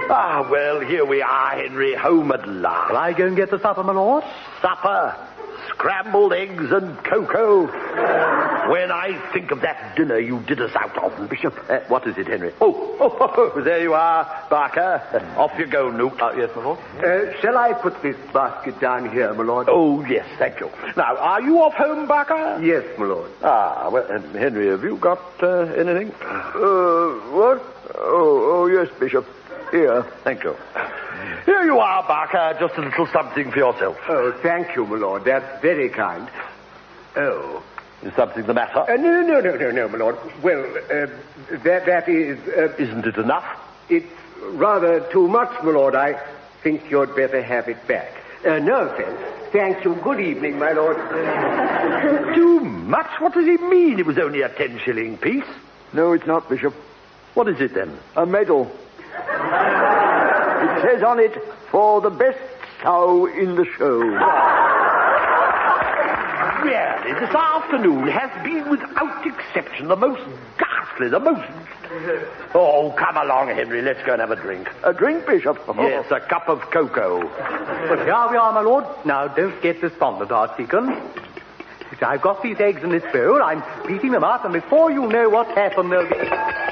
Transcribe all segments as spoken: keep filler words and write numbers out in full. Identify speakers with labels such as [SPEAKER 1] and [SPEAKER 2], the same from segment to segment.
[SPEAKER 1] Ah, well, here we are, Henry, home at last.
[SPEAKER 2] Shall I go and get the supper, my lord?
[SPEAKER 1] Supper, scrambled eggs and cocoa. When I think of that dinner you did us out of, Bishop. Uh, what is it, Henry? Oh, oh, oh, there you are, Barker. Off you go, Newt.
[SPEAKER 2] Uh, yes, my lord.
[SPEAKER 3] Uh, shall I put this basket down here, my lord?
[SPEAKER 1] Oh, yes, thank you. Now, are you off home, Barker?
[SPEAKER 3] Yes, my lord.
[SPEAKER 1] Ah, well, uh, Henry, have you got uh, anything?
[SPEAKER 3] Uh, what? Oh, oh, yes, Bishop. Here.
[SPEAKER 1] Thank you. Here you are, Barker. Just a little something for yourself.
[SPEAKER 3] Oh, thank you, my lord. That's very kind. Oh.
[SPEAKER 1] Is something the matter?
[SPEAKER 3] Uh, no, no, no, no, no, my lord. Well, uh, that, that is... Uh,
[SPEAKER 1] Isn't it enough?
[SPEAKER 3] It's rather too much, my lord. I think you'd better have it back. Uh, no offense. Thank you. Good evening, my lord.
[SPEAKER 1] Too much? What does he mean? It was only a ten-shilling piece.
[SPEAKER 4] No, it's not, Bishop.
[SPEAKER 1] What is it, then?
[SPEAKER 4] A medal. It says on it, for the best sow in the show.
[SPEAKER 1] Really, this afternoon has been, without exception, the most ghastly, the most... Oh, come along, Henry. Let's go and have a drink.
[SPEAKER 4] A drink, Bishop?
[SPEAKER 1] Yes, a cup of cocoa.
[SPEAKER 2] Well, here we are, my lord. Now, don't get despondent, Archdeacon. I've got these eggs in this bowl. I'm beating them up, and before you know what's happened, they'll be...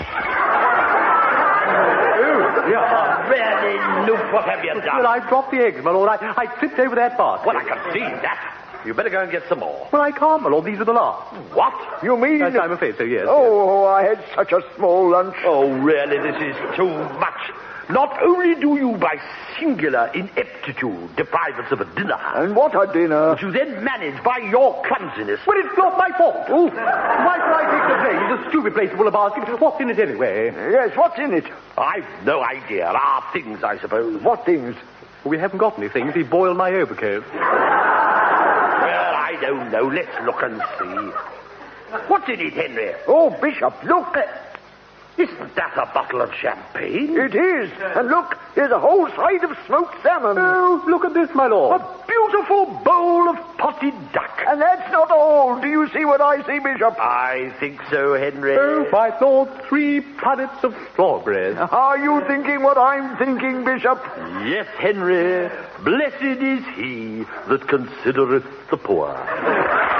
[SPEAKER 2] Oh, yeah.
[SPEAKER 1] Really, Newt, what have you done?
[SPEAKER 2] Well, I dropped the eggs, my lord. I, I tripped over that basket.
[SPEAKER 1] Well, I can see that. You better go and get some more.
[SPEAKER 2] Well, I can't, my lord. These are the last.
[SPEAKER 1] What?
[SPEAKER 4] You mean...
[SPEAKER 2] Yes, I'm afraid so, yes.
[SPEAKER 4] Oh, I had such a small lunch.
[SPEAKER 1] Oh, really, this is too much. Not only do you, by singular ineptitude, deprive us of a dinner,
[SPEAKER 4] And what a dinner.
[SPEAKER 1] but you then manage by your clumsiness.
[SPEAKER 2] Well, it's not my fault. Oh, why should I take the blame? It's a stupid place full of basket. What's in it anyway?
[SPEAKER 4] Yes, what's in it?
[SPEAKER 1] I've no idea. Are things, I suppose.
[SPEAKER 4] What things?
[SPEAKER 2] We haven't got any things. He boiled my overcoat.
[SPEAKER 1] Well, I don't know. Let's look and see. What's in it, Henry?
[SPEAKER 4] Oh, Bishop, look.
[SPEAKER 1] Isn't that a bottle of champagne?
[SPEAKER 4] It is. And look, there's a whole side of smoked salmon.
[SPEAKER 2] Oh, look at this, my lord.
[SPEAKER 1] A beautiful bowl of potted duck.
[SPEAKER 4] And that's not all. Do you see what I see, Bishop?
[SPEAKER 1] I think so, Henry.
[SPEAKER 2] Oh, my lord, three punnets of strawberries.
[SPEAKER 4] Are you thinking what I'm thinking, Bishop?
[SPEAKER 1] Yes, Henry. Blessed is he that considereth the poor.